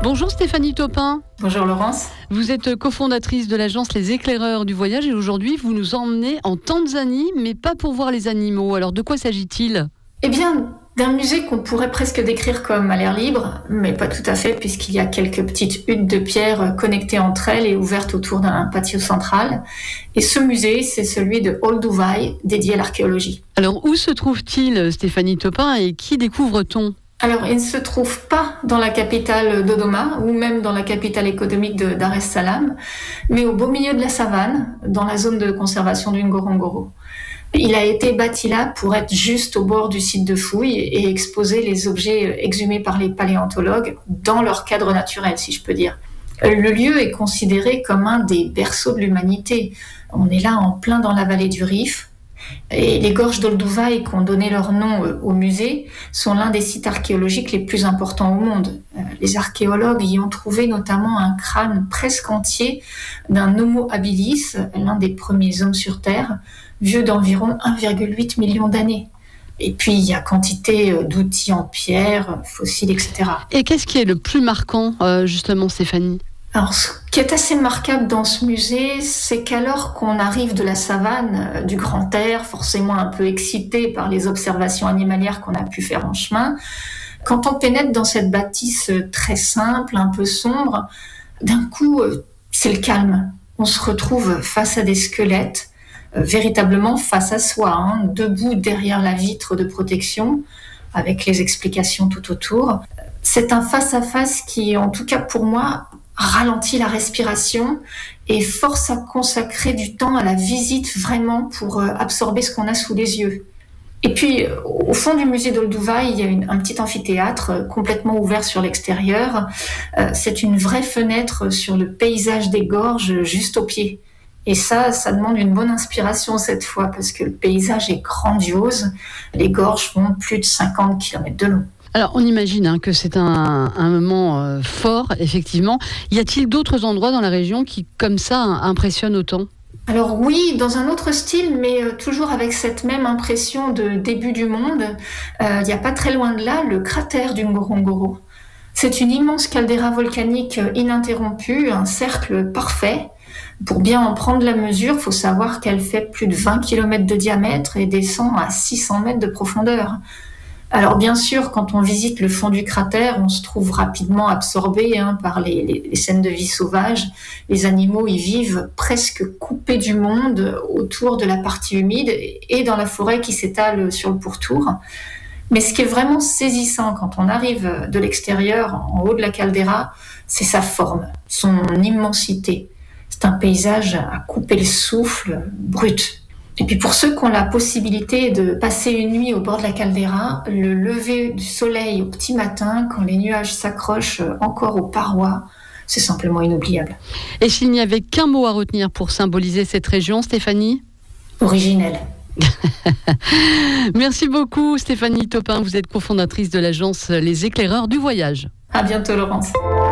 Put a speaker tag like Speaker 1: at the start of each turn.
Speaker 1: Bonjour Stéphanie Taupin.
Speaker 2: Bonjour Laurence.
Speaker 1: Vous êtes cofondatrice de l'agence Les Éclaireurs du Voyage et aujourd'hui vous nous emmenez en Tanzanie, mais pas pour voir les animaux. Alors de quoi s'agit-il ?
Speaker 2: Eh bien, d'un musée qu'on pourrait presque décrire comme à l'air libre, mais pas tout à fait puisqu'il y a quelques petites huttes de pierre connectées entre elles et ouvertes autour d'un patio central. Et ce musée, c'est celui de Olduvai, dédié à l'archéologie.
Speaker 1: Alors où se trouve-t-il Stéphanie Taupin et qui découvre-t-on ?
Speaker 2: Alors, il ne se trouve pas dans la capitale Dodoma ou même dans la capitale économique de Dar es Salaam, mais au beau milieu de la savane, dans la zone de conservation du Ngorongoro. Il a été bâti là pour être juste au bord du site de fouilles et exposer les objets exhumés par les paléontologues dans leur cadre naturel, si je peux dire. Le lieu est considéré comme un des berceaux de l'humanité. On est là en plein dans la vallée du Rif. Et les gorges d'Olduvai qui ont donné leur nom au musée sont l'un des sites archéologiques les plus importants au monde. Les archéologues y ont trouvé notamment un crâne presque entier d'un Homo habilis, l'un des premiers hommes sur Terre, vieux d'environ 1,8 million d'années. Et puis il y a quantité d'outils en pierre, fossiles, etc.
Speaker 1: Et qu'est-ce qui est le plus marquant justement Stéphanie ?
Speaker 2: Alors, ce qui est assez remarquable dans ce musée, c'est qu'alors qu'on arrive de la savane, du grand air, forcément un peu excité par les observations animalières qu'on a pu faire en chemin, quand on pénètre dans cette bâtisse très simple, un peu sombre, d'un coup, c'est le calme. On se retrouve face à des squelettes, véritablement face à soi, debout derrière la vitre de protection, avec les explications tout autour. C'est un face-à-face qui, en tout cas pour moi, ralentit la respiration et force à consacrer du temps à la visite vraiment pour absorber ce qu'on a sous les yeux. Et puis, au fond du musée d'Olduvai, il y a un petit amphithéâtre complètement ouvert sur l'extérieur. C'est une vraie fenêtre sur le paysage des gorges juste au pied. Et ça demande une bonne inspiration cette fois parce que le paysage est grandiose. Les gorges font plus de 50 km de long.
Speaker 1: Alors, on imagine que c'est un moment fort, effectivement. Y a-t-il d'autres endroits dans la région qui, comme ça, impressionnent autant ?
Speaker 2: Alors oui, dans un autre style, mais toujours avec cette même impression de début du monde. Il n'y a pas très loin de là, le cratère du Ngorongoro. C'est une immense caldeira volcanique ininterrompue, un cercle parfait. Pour bien en prendre la mesure, il faut savoir qu'elle fait plus de 20 km de diamètre et descend à 600 mètres de profondeur. Alors bien sûr, quand on visite le fond du cratère, on se trouve rapidement absorbé par les scènes de vie sauvage. Les animaux y vivent presque coupés du monde autour de la partie humide et dans la forêt qui s'étale sur le pourtour. Mais ce qui est vraiment saisissant quand on arrive de l'extérieur, en haut de la caldeira, c'est sa forme, son immensité. C'est un paysage à couper le souffle, brut. Et puis pour ceux qui ont la possibilité de passer une nuit au bord de la caldeira, le lever du soleil au petit matin, quand les nuages s'accrochent encore aux parois, c'est simplement inoubliable.
Speaker 1: Et s'il n'y avait qu'un mot à retenir pour symboliser cette région, Stéphanie ?
Speaker 2: Originelle.
Speaker 1: Merci beaucoup Stéphanie Taupin, vous êtes cofondatrice de l'agence Les Éclaireurs du Voyage.
Speaker 2: À bientôt Laurence.